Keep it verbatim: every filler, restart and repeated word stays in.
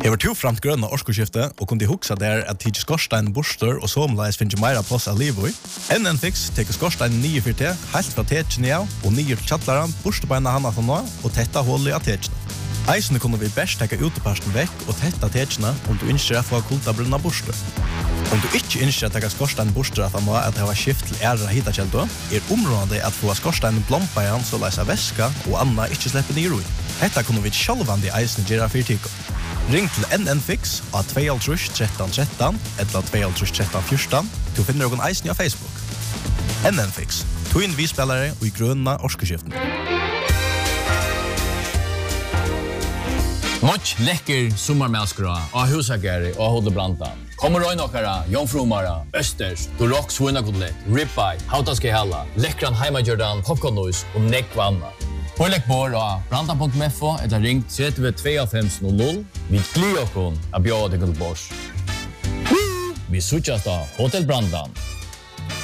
Jeg var to framt grønne årskoskifte og kunne huksa der at tidsi skorstein borster og somleis finnes meira plass av livet i. N N Fix teker skorstein nye for te, helt fra tekene av og nye til kjattlaran, borstebeina hana for nå og tetta hullet av tekene. Eisene kunne vi best teka uteparsten vekk og tetta tekene om du innskjer å få kultabrunna borster. Om du ikke innskjer å teka skorstein borster at han må at det var skift til ære hitakjeldo, er området at få skorstein blompa igjen så leis av væska og anna ikke slipper nye roi. Hetta kunne vi sjálvandi eisene gjøre for tiko. Ring til N N Fix av to tre tre tre tre eller to tre tre tre fjorton. Du finner noen eisen av Facebook. N N Fix. Twin V-spelare og i grønna årskeskiften. Much lekker sommarmälskra av husageri og hodebranta. Kommer røy nokkara, jomfrumara, østers, dorok svunakodlet, ribeye, hautaske halla, lekkran heimagjørdan, popcornnois og nekvanna. Pålegg bor av branta punkt f o eller ring tre to fem null null. Vi gleder oss av bjørn til Bors. Vi sutjas da Hotel Brandan.